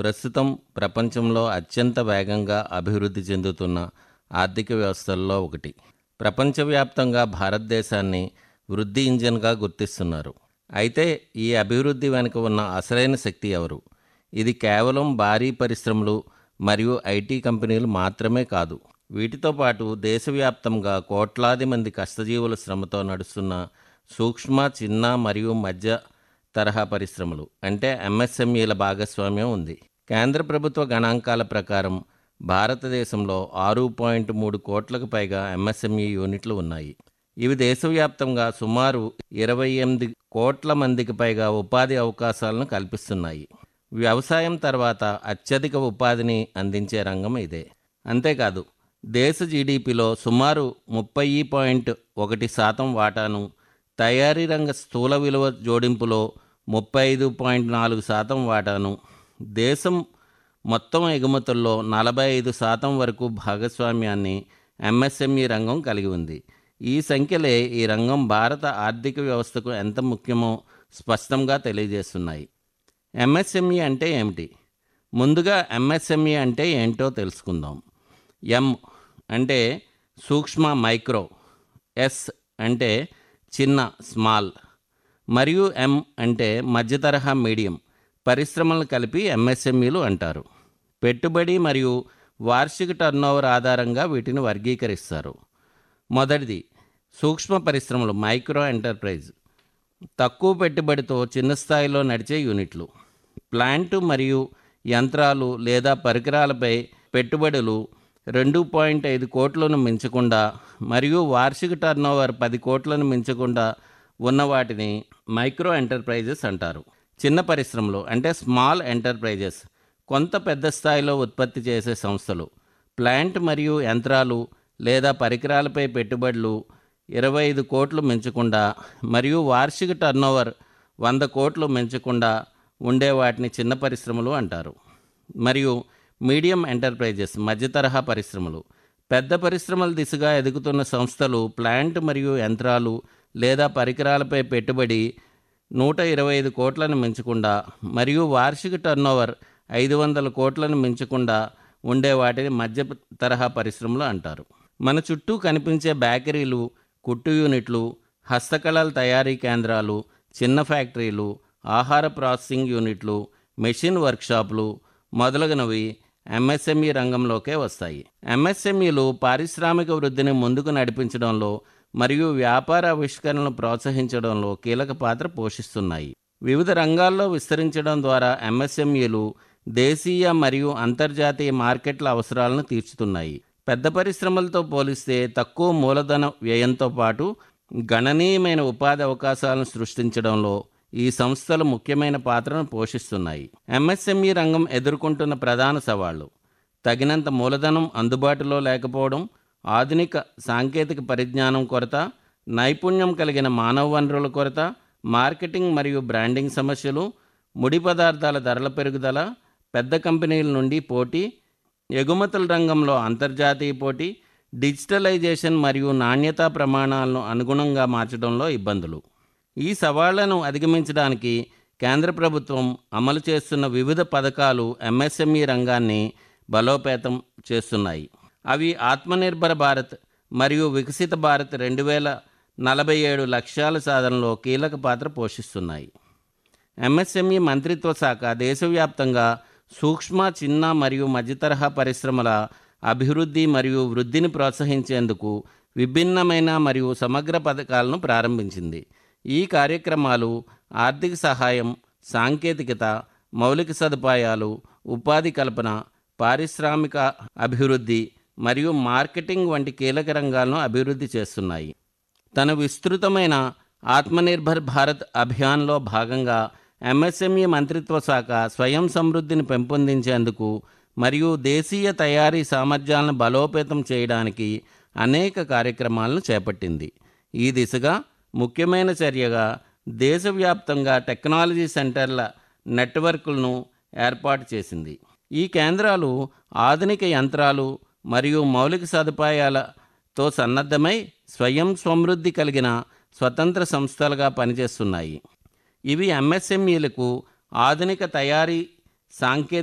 ప్రస్తుతం ప్రపంచంలో అత్యంత వేగంగా అభివృద్ధి చెందుతున్న ఆర్థిక వ్యవస్థల్లో ఒకటి. ప్రపంచవ్యాప్తంగా భారతదేశాన్ని వృద్ధి ఇంజిన్గా గుర్తిస్తున్నారు. అయితే ఈ అభివృద్ధి వెనుక ఉన్న అసలైన శక్తి ఎవరు? ఇది కేవలం భారీ పరిశ్రమలు మరియు ఐటీ కంపెనీలు మాత్రమే కాదు. వీటితో పాటు దేశవ్యాప్తంగా కోట్లాది మంది కష్టజీవుల శ్రమతో నడుస్తున్న సూక్ష్మ, చిన్న మరియు మధ్య తరహా పరిశ్రమలు అంటే ఎంఎస్ఎంఈల భాగస్వామ్యం ఉంది. కేంద్ర ప్రభుత్వ గణాంకాల ప్రకారం భారతదేశంలో 6.3 కోట్లకు పైగా ఎంఎస్ఎంఈ యూనిట్లు ఉన్నాయి. ఇవి దేశవ్యాప్తంగా సుమారు 28 కోట్ల మందికి పైగా ఉపాధి అవకాశాలను కల్పిస్తున్నాయి. వ్యవసాయం తర్వాత అత్యధిక ఉపాధిని అందించే రంగం ఇదే. అంతేకాదు, దేశ జీడిపిలో సుమారు 30.1% వాటాను, తయారీ రంగ స్థూల విలువ జోడింపులో 35.4% వాటాను, దేశం మొత్తం ఎగుమతుల్లో 45% వరకు భాగస్వామ్యాన్ని ఎంఎస్ఎంఈ రంగం కలిగి ఉంది. ఈ సంఖ్యలే ఈ రంగం భారత ఆర్థిక వ్యవస్థకు ఎంత ముఖ్యమో స్పష్టంగా తెలియజేస్తున్నాయి. ఎంఎస్ఎంఈ అంటే ఏమిటి? ముందుగా ఎంఎస్ఎంఈ అంటే ఏంటో తెలుసుకుందాం. ఎం అంటే సూక్ష్మ మైక్రో, ఎస్ అంటే చిన్న స్మాల్, మరియు ఎం అంటే మధ్యతరహా మీడియం పరిశ్రమలను కలిపి ఎంఎస్ఎంఈలు అంటారు. పెట్టుబడి మరియు వార్షిక టర్నోవర్ ఆధారంగా వీటిని వర్గీకరిస్తారు. మొదటిది సూక్ష్మ పరిశ్రమలు, మైక్రో ఎంటర్ప్రైజ్. తక్కువ పెట్టుబడితో చిన్న స్థాయిలో నడిచే యూనిట్లు. ప్లాంటు మరియు యంత్రాలు లేదా పరికరాలపై పెట్టుబడులు 2.5 కోట్లను మించకుండా మరియు వార్షిక టర్నోవర్ 10 కోట్లను మించకుండా ఉన్న వాటిని మైక్రో ఎంటర్ప్రైజెస్ అంటారు. చిన్న పరిశ్రమలు అంటే స్మాల్ ఎంటర్ప్రైజెస్, కొంత పెద్ద స్థాయిలో ఉత్పత్తి చేసే సంస్థలు. ప్లాంట్ మరియు యంత్రాలు లేదా పరికరాలపై పెట్టుబడులు 25 కోట్లు మించకుండా మరియు వార్షిక టర్నోవర్ 100 కోట్లు మించకుండా ఉండే వాటిని చిన్న పరిశ్రమలు అంటారు. మరియు మీడియం ఎంటర్ప్రైజెస్, మధ్యతరహా పరిశ్రమలు. పెద్ద పరిశ్రమల దిశగా ఎదుగుతున్న సంస్థలు ప్లాంట్ మరియు యంత్రాలు లేదా పరికరాలపై పెట్టుబడి 125 కోట్లను మించకుండా మరియు వార్షిక టర్నోవర్ 500 కోట్లను మించకుండా ఉండే వాటిని మధ్య తరహా పరిశ్రమలు అంటారు. మన చుట్టూ కనిపించే బేకరీలు, కుట్టు యూనిట్లు, హస్తకళల తయారీ కేంద్రాలు, చిన్న ఫ్యాక్టరీలు, ఆహార ప్రాసెసింగ్ యూనిట్లు, మెషిన్ వర్క్షాపులు మొదలగునవి ఎంఎస్ఎంఈ రంగంలోకే వస్తాయి. ఎంఎస్ఎంఈలు పారిశ్రామిక వృద్ధిని ముందుకు నడిపించడంలో మరియు వ్యాపార ఆవిష్కరణలను ప్రోత్సహించడంలో కీలక పాత్ర పోషిస్తున్నాయి. వివిధ రంగాల్లో విస్తరించడం ద్వారా ఎంఎస్ఎంఈలు దేశీయ మరియు అంతర్జాతీయ మార్కెట్ల అవసరాలను తీర్చుతున్నాయి. పెద్ద పరిశ్రమలతో పోలిస్తే తక్కువ మూలధన వ్యయంతో పాటు గణనీయమైన ఉపాధి అవకాశాలను సృష్టించడంలో ఈ సంస్థలు ముఖ్యమైన పాత్రను పోషిస్తున్నాయి. ఎంఎస్ఎంఈ రంగం ఎదుర్కొంటున్న ప్రధాన సవాళ్లు: తగినంత మూలధనం అందుబాటులో లేకపోవడం, ఆధునిక సాంకేతిక పరిజ్ఞానం కొరత, నైపుణ్యం కలిగిన మానవ వనరుల కొరత, మార్కెటింగ్ మరియు బ్రాండింగ్ సమస్యలు, ముడి పదార్థాల ధరల పెరుగుదల, పెద్ద కంపెనీల నుండి పోటీ, ఎగుమతుల రంగంలో అంతర్జాతీయ పోటీ, డిజిటలైజేషన్ మరియు నాణ్యతా ప్రమాణాలను అనుగుణంగా మార్చడంలో ఇబ్బందులు. ఈ సవాళ్లను అధిగమించడానికి కేంద్ర ప్రభుత్వం అమలు చేస్తున్న వివిధ పథకాలు ఎంఎస్ఎంఈ రంగాన్ని బలోపేతం చేస్తున్నాయి. అవి ఆత్మనిర్భర భారత్ మరియు వికసిత భారత్ 2047 లక్ష్యాల సాధనలో కీలక పాత్ర పోషిస్తున్నాయి. ఎంఎస్ఎంఈ మంత్రిత్వ శాఖ దేశవ్యాప్తంగా సూక్ష్మ, చిన్న మరియు మధ్యతరహా పరిశ్రమల అభివృద్ధి మరియు వృద్ధిని ప్రోత్సహించేందుకు విభిన్నమైన మరియు సమగ్ర పథకాలను ప్రారంభించింది. ఈ కార్యక్రమాలు ఆర్థిక సహాయం, సాంకేతికత, మౌలిక సదుపాయాలు, ఉపాధి కల్పన, పారిశ్రామిక అభివృద్ధి మరియు మార్కెటింగ్ వంటి కీలక రంగాలను అభివృద్ధి చేస్తున్నాయి. తన విస్తృతమైన ఆత్మనిర్భర్ భారత్ అభియాన్లో భాగంగా ఎంఎస్ఎంఈ మంత్రిత్వ శాఖ స్వయం సమృద్ధిని పెంపొందించేందుకు మరియు దేశీయ తయారీ సామర్థ్యాలను బలోపేతం చేయడానికి అనేక కార్యక్రమాలను చేపట్టింది. ఈ దిశగా ముఖ్యమైన చర్యగా దేశవ్యాప్తంగా టెక్నాలజీ సెంటర్ల నెట్వర్క్లను ఏర్పాటు చేసింది. ఈ కేంద్రాలు ఆధునిక యంత్రాలు మరియు మౌలిక సదుపాయాలతో సన్నద్ధమై స్వయం సమృద్ధి కలిగిన స్వతంత్ర సంస్థలుగా పనిచేస్తున్నాయి. ఇవి ఎంఎస్ఎంఈలకు ఆధునిక తయారీ, సాంకేతిక